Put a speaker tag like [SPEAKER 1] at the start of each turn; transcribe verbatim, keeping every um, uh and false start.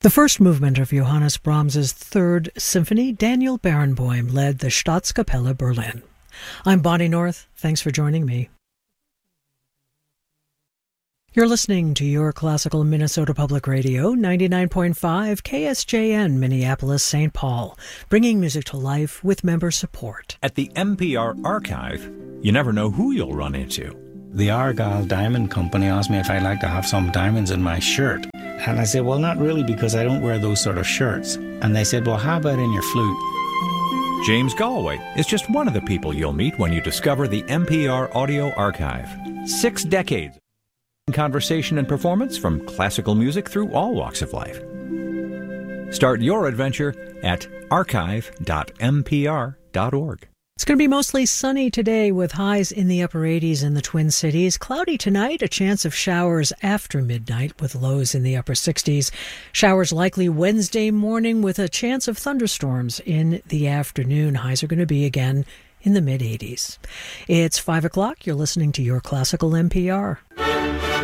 [SPEAKER 1] The first movement of Johannes Brahms's Third Symphony, Daniel Barenboim led the Staatskapelle Berlin. I'm Bonnie North. Thanks for joining me. You're listening to Your Classical Minnesota Public Radio, ninety-nine point five K S J N, Minneapolis, Saint Paul, bringing music to life with member support.
[SPEAKER 2] At the M P R Archive, you never know who you'll run into.
[SPEAKER 3] The Argyle Diamond Company asked me if I'd like to have some diamonds in my shirt. And I said, well, not really, because I don't wear those sort of shirts. And they said, well, how about in your flute?
[SPEAKER 2] James Galway is just one of the people you'll meet when you discover the M P R Audio Archive. Six decades of conversation and performance from classical music through all walks of life. Start your adventure at archive dot m p r dot org.
[SPEAKER 1] It's going to be mostly sunny today with highs in the upper eighties in the Twin Cities. Cloudy tonight, a chance of showers after midnight with lows in the upper sixties. Showers likely Wednesday morning with a chance of thunderstorms in the afternoon. Highs are going to be again in the mid-eighties. It's five o'clock. You're listening to Your Classical N P R.